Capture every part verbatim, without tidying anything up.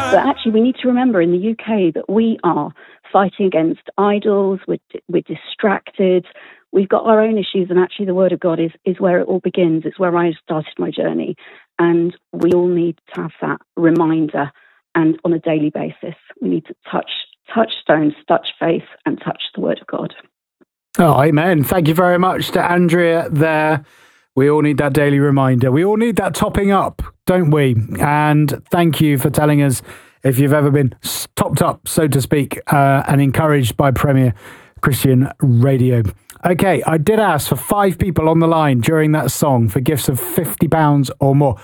But actually, we need to remember in the U K that we are fighting against idols, we're, we're distracted, we've got our own issues, and actually the Word of God is, is where it all begins. It's where I started my journey. And we all need to have that reminder, and on a daily basis, we need to touch, touch stones, touch faith, and touch the Word of God. Oh, amen. Thank you very much to Andrea there. We all need that daily reminder. We all need that topping up, don't we? And thank you for telling us if you've ever been topped up, so to speak, uh, and encouraged by Premier Christian Radio. Okay, I did ask for five people on the line during that song for gifts of fifty pounds or more.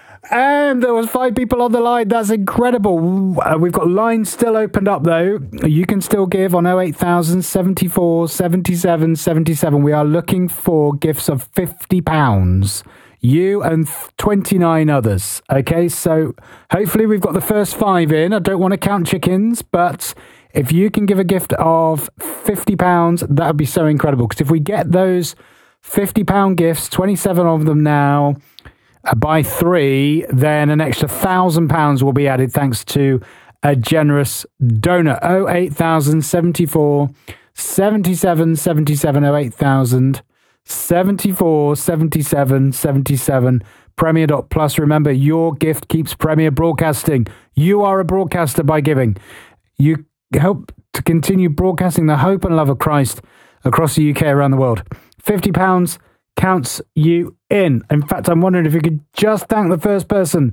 And there was five people on the line. That's incredible. Uh, we've got lines still opened up, though. You can still give on oh eight thousand, seventy-four, seventy-seven, seventy-seven. We are looking for gifts of fifty pounds. You and twenty-nine others. Okay, so hopefully we've got the first five in. I don't want to count chickens, but if you can give a gift of fifty pounds, that would be so incredible. Because if we get those fifty pound gifts, twenty-seven of them now, Uh, by three, then an extra one thousand pounds will be added thanks to a generous donor. oh eight thousand, seventy-four, seventy-seven, seventy-seven, oh eight thousand, seventy-four, seventy-seven, seventy-seven, Premier dot plus. Remember, your gift keeps Premier broadcasting. You are a broadcaster by giving. You help to continue broadcasting the hope and love of Christ across the U K, around the world. fifty pounds counts you in. In fact, I'm wondering if you could just thank the first person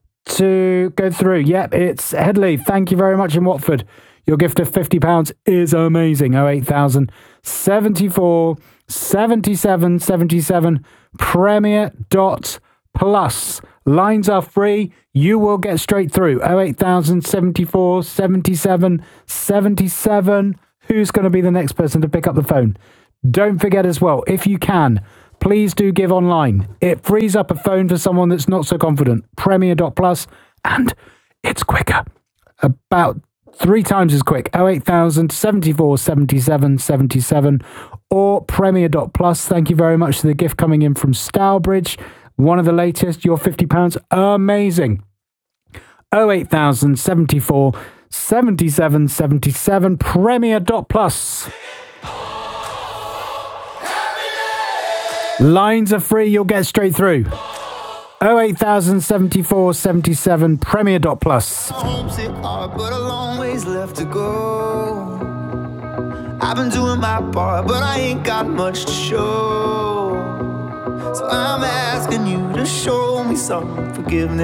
to go through. Yep, it's Headley. Thank you very much in Watford. Your gift of fifty pounds is amazing. oh eight thousand, seventy-four, seventy-seven, seventy-seven, Premier dot plus. Lines are free. You will get straight through. oh eight thousand, seventy-four, seventy-seven, seventy-seven. Who's going to be the next person to pick up the phone? Don't forget as well, if you can, please do give online. It frees up a phone for someone that's not so confident. Premier dot plus, and it's quicker. About three times as quick. oh eight thousand, seventy-four, seventy-seven, seventy-seven, or Premier dot plus. Thank you very much for the gift coming in from Stourbridge. One of the latest, your fifty pounds. Amazing. oh eight thousand, seventy-four, seventy-seven, seventy-seven, Premier dot plus. Lines are free, you'll get straight through. oh eight thousand, seventy-four, seventy-seven, Premier dot plus. But a long ways left to go. I've been doing my part, but I ain't got much to show. So I'm asking you to show me some forgiveness.